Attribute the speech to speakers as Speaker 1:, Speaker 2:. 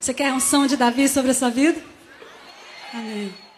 Speaker 1: Você quer a unção de Davi sobre a sua vida? Amém.